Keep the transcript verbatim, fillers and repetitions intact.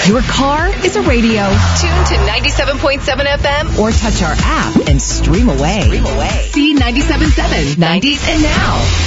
Your car is a radio. Tune to ninety-seven point seven F M or touch our app and stream away. Stream away. See ninety-seven point seven, nineties and now.